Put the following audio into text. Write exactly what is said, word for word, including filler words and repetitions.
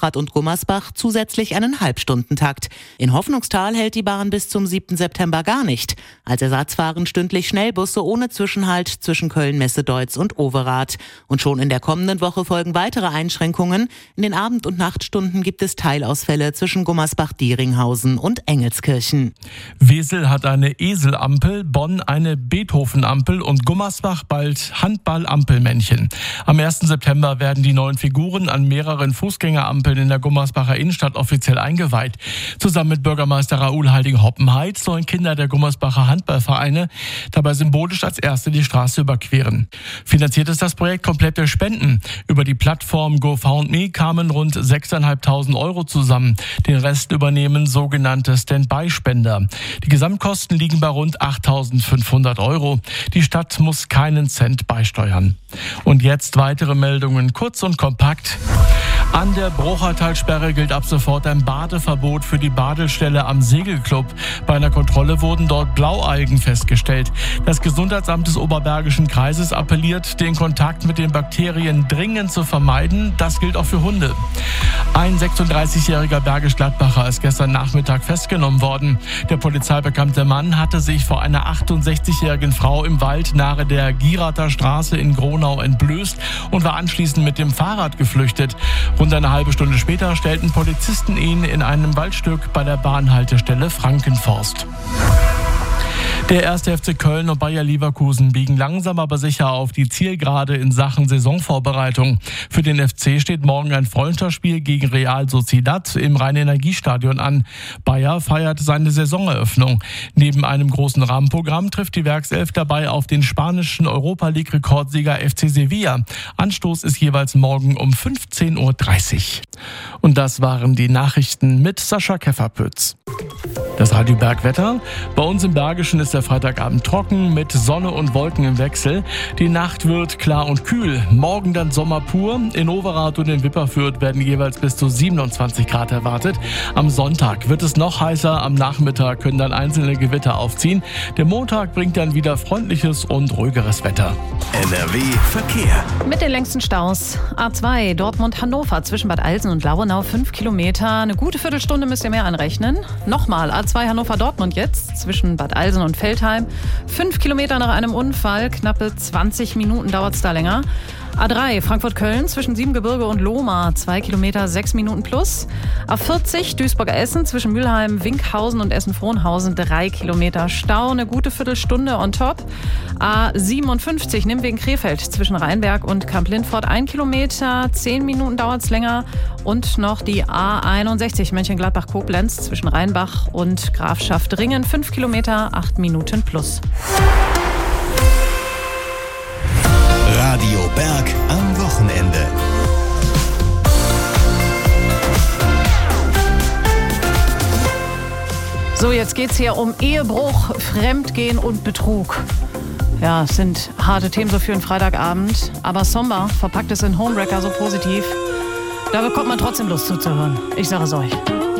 Hochrad und Gummersbach zusätzlich einen Halbstundentakt. In Hoffnungstal hält die Bahn bis zum siebten September gar nicht. Als Ersatz fahren stündlich Schnellbusse ohne Zwischenhalt zwischen Köln, Messedeutz und Overath. Und schon in der kommenden Woche folgen weitere Einschränkungen. In den Abend- und Nachtstunden gibt es Teilausfälle zwischen Gummersbach-Dieringhausen und Engelskirchen. Wesel hat eine Eselampel, Bonn eine Beethoven-Ampel und Gummersbach bald Handball-Ampelmännchen. Am ersten September werden die neuen Figuren an mehreren Fußgängerampeln in der Gummersbacher Innenstadt offiziell eingeweiht. Zusammen mit Bürgermeister Raoul Heiding-Hoppenheit sollen Kinder der Gummersbacher Handballvereine dabei symbolisch als Erste die Straße überqueren. Finanziert ist das Projekt komplett durch Spenden. Über die Plattform GoFundMe kamen rund sechstausendfünfhundert Euro zusammen. Den Rest übernehmen sogenannte Standby-Spender. Die Gesamtkosten liegen bei rund achttausendfünfhundert Euro. Die Stadt muss keinen Cent beisteuern. Und jetzt weitere Meldungen, kurz und kompakt. An der Bruchertalsperre gilt ab sofort ein Badeverbot für die Badestelle am Segelclub. Bei einer Kontrolle wurden dort Blaualgen festgestellt. Das Gesundheitsamt des Oberbergischen Kreises appelliert, den Kontakt mit den Bakterien dringend zu vermeiden. Das gilt auch für Hunde. Ein sechsunddreißigjähriger Bergisch Gladbacher ist gestern Nachmittag festgenommen worden. Der polizeibekannte Mann hatte sich vor einer achtundsechzigjährigen Frau im Wald nahe der Gierather Straße in Gronau entblößt und war anschließend mit dem Fahrrad geflüchtet. Rund eine halbe Stunde später stellten Polizisten ihn in einem Waldstück bei der Bahnhaltestelle Frankenforst. Der erste F C Köln und Bayer Leverkusen biegen langsam aber sicher auf die Zielgerade in Sachen Saisonvorbereitung. Für den F C steht morgen ein Freundschaftsspiel gegen Real Sociedad im Rhein-Energiestadion an. Bayer feiert seine Saisoneröffnung. Neben einem großen Rahmenprogramm trifft die Werkself dabei auf den spanischen Europa-League-Rekordsieger F C Sevilla. Anstoß ist jeweils morgen um fünfzehn Uhr dreißig. Und das waren die Nachrichten mit Sascha Kefferpütz. Das Radio Bergwetter. Bei uns im Bergischen ist der Freitagabend trocken mit Sonne und Wolken im Wechsel. Die Nacht wird klar und kühl. Morgen dann Sommer pur. In Overath und in Wipperfürth werden jeweils bis zu siebenundzwanzig Grad erwartet. Am Sonntag wird es noch heißer. Am Nachmittag können dann einzelne Gewitter aufziehen. Der Montag bringt dann wieder freundliches und ruhigeres Wetter. N R W Verkehr. Mit den längsten Staus. A zwei Dortmund-Hannover zwischen Bad Alsen und Lauenau fünf Kilometer. Eine gute Viertelstunde müsst ihr mehr anrechnen. Nochmal A zwei Hannover-Dortmund jetzt zwischen Bad Alsen und Feldheim. Fünf Kilometer nach einem Unfall. Knappe zwanzig Minuten dauert es da länger. A drei Frankfurt-Köln zwischen Siebengebirge und Lohmar, zwei Kilometer, sechs Minuten plus. A vierzig Duisburger-Essen zwischen Mülheim, Winkhausen und Essen-Frohnhausen, drei Kilometer Stau, eine gute Viertelstunde on top. A siebenundfünfzig Nimwegen-Krefeld zwischen Rheinberg und Kamp-Lindfort, ein Kilometer, zehn Minuten dauert es länger. Und noch die A einundsechzig Mönchengladbach-Koblenz zwischen Rheinbach und Grafschaft-Ringen, fünf Kilometer, acht Minuten plus. Radio Berg am Wochenende. So, jetzt geht's hier um Ehebruch, Fremdgehen und Betrug. Ja, es sind harte Themen so für einen Freitagabend, aber Somber verpackt es in Homewrecker so positiv. Da bekommt man trotzdem Lust zuzuhören. Ich sage es euch.